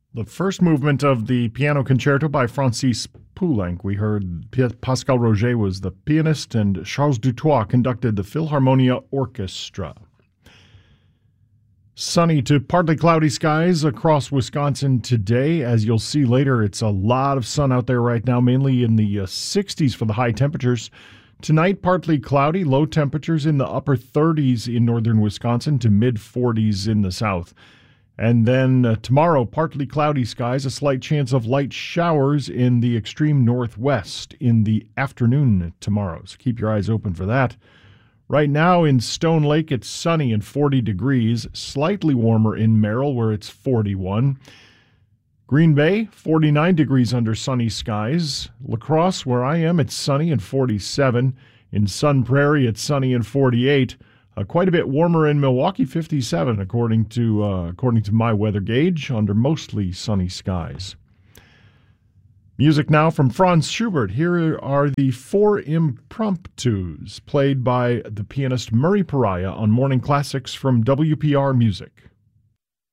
The first movement of the piano concerto by Francis Poulenc. We heard Pascal Roger was the pianist and Charles Dutoit conducted the Philharmonia Orchestra. Sunny to partly cloudy skies across Wisconsin today. As you'll see later, it's a lot of sun out there right now, mainly in the 60s for the high temperatures. Tonight, partly cloudy, low temperatures in the upper 30s in northern Wisconsin to mid 40s in the south. And then tomorrow, partly cloudy skies, a slight chance of light showers in the extreme northwest in the afternoon tomorrow. So keep your eyes open for that. Right now in Stone Lake, it's sunny and 40 degrees, slightly warmer in Merrill where it's 41. Green Bay, 49 degrees under sunny skies. La Crosse, where I am, it's sunny and 47. In Sun Prairie, it's sunny and 48. Quite a bit warmer in Milwaukee, 57, according to my weather gauge, under mostly sunny skies. Music now from Franz Schubert. Here are the 4 impromptus played by the pianist Murray Pariah on Morning Classics from WPR Music.